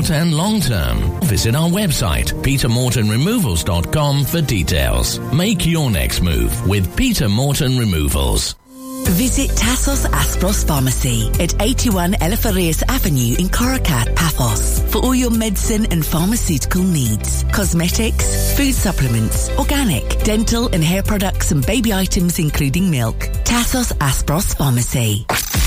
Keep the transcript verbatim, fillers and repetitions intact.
short and long term. Visit our website, peter morton removals dot com, for details. Make your next move with Peter Morton Removals. Visit Tassos Aspros Pharmacy at eighty-one Eleftherios Avenue in Korakat, Paphos for all your medicine and pharmaceutical needs. Cosmetics, food supplements, organic, dental and hair products and baby items including milk. Tassos Aspros Pharmacy.